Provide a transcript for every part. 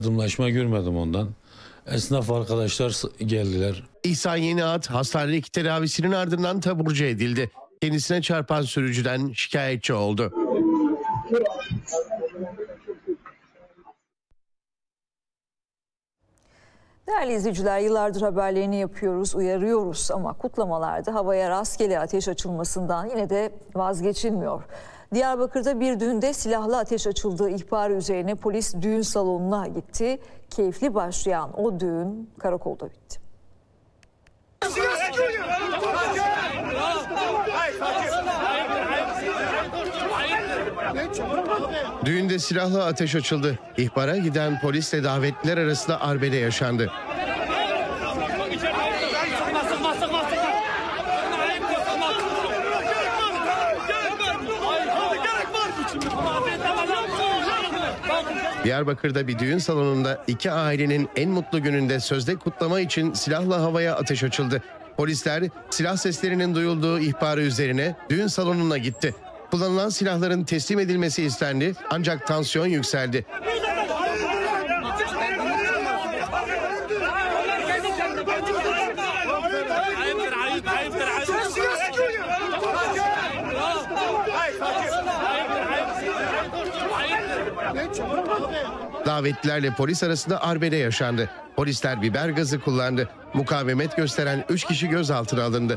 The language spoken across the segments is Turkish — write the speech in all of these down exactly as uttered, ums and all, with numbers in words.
Yardımlaşma görmedim ondan. Esnaf arkadaşlar geldiler. İhsan Yeniat hastanedeki tedavisinin ardından taburcu edildi. Kendisine çarpan sürücüden şikayetçi oldu. Değerli izleyiciler, yıllardır haberlerini yapıyoruz, uyarıyoruz ama kutlamalarda havaya rastgele ateş açılmasından yine de vazgeçilmiyor. Diyarbakır'da bir düğünde silahlı ateş açıldığı ihbarı üzerine polis düğün salonuna gitti. Keyifli başlayan o düğün karakolda bitti. Düğünde silahlı ateş açıldı. İhbara giden polisle davetliler arasında arbede yaşandı. Diyarbakır'da bir düğün salonunda iki ailenin en mutlu gününde sözde kutlama için silahla havaya ateş açıldı. Polisler silah seslerinin duyulduğu ihbarı üzerine düğün salonuna gitti. Kullanılan silahların teslim edilmesi istendi ancak tansiyon yükseldi. Davetlilerle polis arasında arbede yaşandı. Polisler biber gazı kullandı. Mukavemet gösteren üç kişi gözaltına alındı.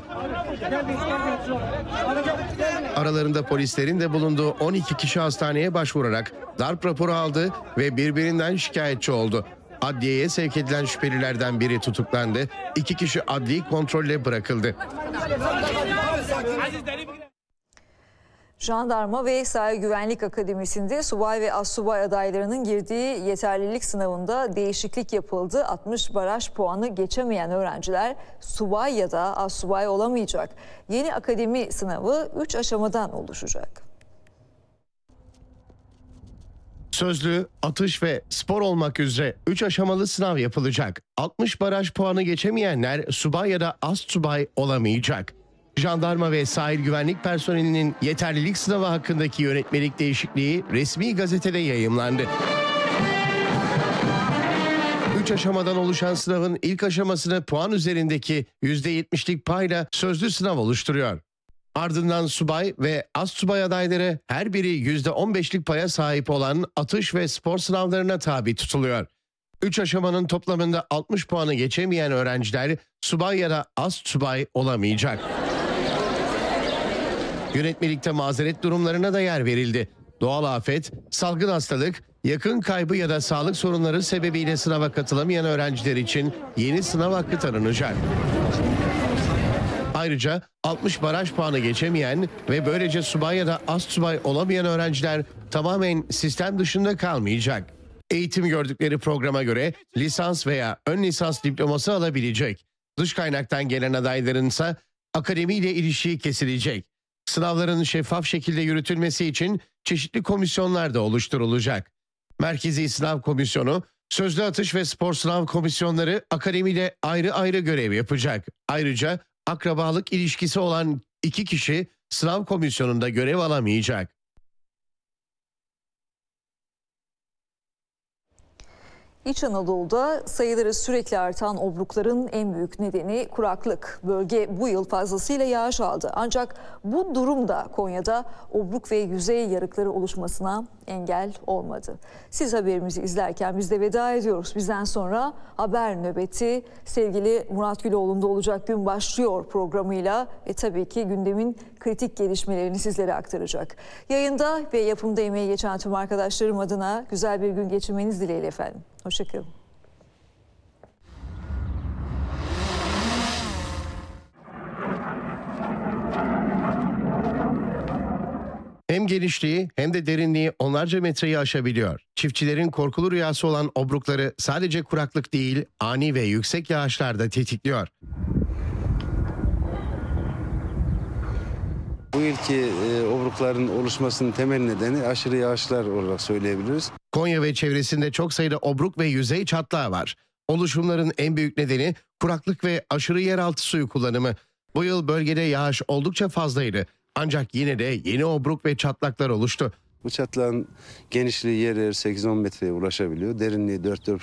Aralarında polislerin de bulunduğu on iki kişi hastaneye başvurarak darp raporu aldı ve birbirinden şikayetçi oldu. Adliyeye sevk edilen şüphelilerden biri tutuklandı. İki kişi adli kontrolle bırakıldı. Jandarma ve Sahil Güvenlik Akademisi'nde subay ve astsubay adaylarının girdiği yeterlilik sınavında değişiklik yapıldı. altmış baraj puanı geçemeyen öğrenciler subay ya da astsubay olamayacak. Yeni akademi sınavı üç aşamadan oluşacak. Sözlü, atış ve spor olmak üzere üç aşamalı sınav yapılacak. altmış baraj puanı geçemeyenler subay ya da astsubay olamayacak. Jandarma ve sahil güvenlik personelinin yeterlilik sınavı hakkındaki yönetmelik değişikliği resmi gazetede yayımlandı. Üç aşamadan oluşan sınavın ilk aşamasını puan üzerindeki yüzde yetmişlik payla sözlü sınav oluşturuyor. Ardından subay ve astsubay adayları her biri yüzde on beşlik paya sahip olan atış ve spor sınavlarına tabi tutuluyor. Üç aşamanın toplamında altmış puanı geçemeyen öğrenciler subay ya da astsubay olamayacak. Yönetmelikte mazeret durumlarına da yer verildi. Doğal afet, salgın hastalık, yakın kaybı ya da sağlık sorunları sebebiyle sınava katılamayan öğrenciler için yeni sınav hakkı tanınacak. Ayrıca altmış baraj puanı geçemeyen ve böylece subay ya da astsubay olamayan öğrenciler tamamen sistem dışında kalmayacak. Eğitim gördükleri programa göre lisans veya ön lisans diploması alabilecek. Dış kaynaktan gelen adayların ise akademiyle ilişiği kesilecek. Sınavların şeffaf şekilde yürütülmesi için çeşitli komisyonlar da oluşturulacak. Merkezi Sınav Komisyonu, Sözlü Atış ve Spor Sınav Komisyonları akademiyle ayrı ayrı görev yapacak. Ayrıca akrabalık ilişkisi olan iki kişi sınav komisyonunda görev alamayacak. İç Anadolu'da sayıları sürekli artan obrukların en büyük nedeni kuraklık. Bölge bu yıl fazlasıyla yağış aldı. Ancak bu durum da Konya'da obruk ve yüzey yarıkları oluşmasına engel olmadı. Siz haberimizi izlerken biz de veda ediyoruz. Bizden sonra haber nöbeti sevgili Murat Güloğlu'nda olacak. Gün başlıyor programıyla ve tabii ki gündemin kritik gelişmelerini sizlere aktaracak. Yayında ve yapımda emeği geçen tüm arkadaşlarım adına güzel bir gün geçirmeniz dileğiyle efendim. Hoşçakalın. Hem genişliği hem de derinliği onlarca metreyi aşabiliyor. Çiftçilerin korkulu rüyası olan obrukları sadece kuraklık değil, ani ve yüksek yağışlar da tetikliyor. Bu yılki e, obrukların oluşmasının temel nedeni aşırı yağışlar olarak söyleyebiliriz. Konya ve çevresinde çok sayıda obruk ve yüzey çatlağı var. Oluşumların en büyük nedeni kuraklık ve aşırı yeraltı suyu kullanımı. Bu yıl bölgede yağış oldukça fazlaydı. Ancak yine de yeni obruk ve çatlaklar oluştu. Bu çatlağın genişliği yer yer sekiz on metreye ulaşabiliyor. Derinliği dört dört